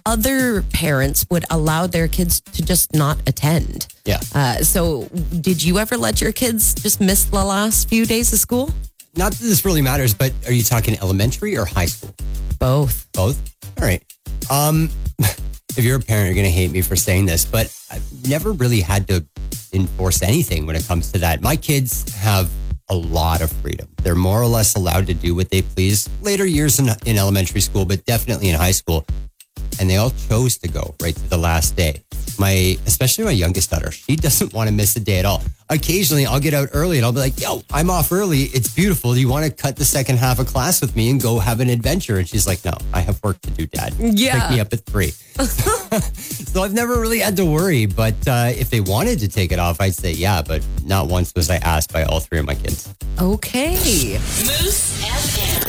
other parents would allow their kids to just not attend. Yeah. So did you ever let your kids just miss the last few days of school? Not that this really matters, but are you talking elementary or high school? Both. Both? All right. If you're a parent, you're going to hate me for saying this, but I've never really had to enforce anything when it comes to that. My kids have a lot of freedom. They're more or less allowed to do what they please later years in elementary school, but definitely in high school. And they all chose to go right to the last day. Especially my youngest daughter, she doesn't want to miss a day at all. Occasionally, I'll get out early and I'll be like, yo, I'm off early. It's beautiful. Do you want to cut the second half of class with me and go have an adventure? And she's like, no, I have work to do, Dad. Yeah. Pick me up at 3. So I've never really had to worry. But if they wanted to take it off, I'd say, yeah. But not once was I asked by all 3 of my kids. Okay. Moose FM.